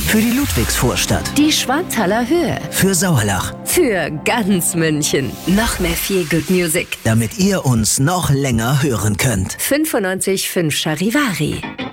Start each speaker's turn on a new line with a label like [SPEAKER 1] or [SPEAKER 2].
[SPEAKER 1] Für die Ludwigsvorstadt.
[SPEAKER 2] Die Schwanthaler Höhe.
[SPEAKER 1] Für Sauerlach.
[SPEAKER 2] Für ganz München. Noch mehr Feel Good Music.
[SPEAKER 1] Damit ihr uns noch länger hören könnt.
[SPEAKER 2] 95.5 Charivari.